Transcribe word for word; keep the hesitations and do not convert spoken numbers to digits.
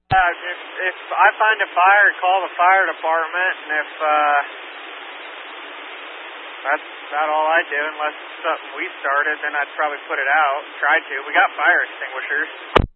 Uh, if, if I find a fire, call the fire department, and if, uh, that's about all I do, unless it's something we started, then I'd probably put it out, try to. We got fire extinguishers.